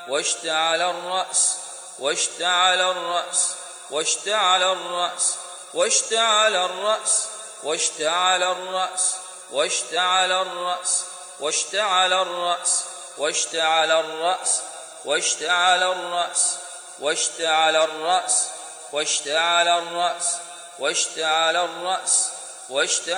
واشتعل الرأس واشتعل الرأس واشتعل الرأس واشتعل الرأس واشتعل الرأس واشتعل الرأس واشتعل الرأس واشتعل الرأس واشتعل الرأس واشتعل الرأس واشتعل الرأس واشتعل الرأس واشتعل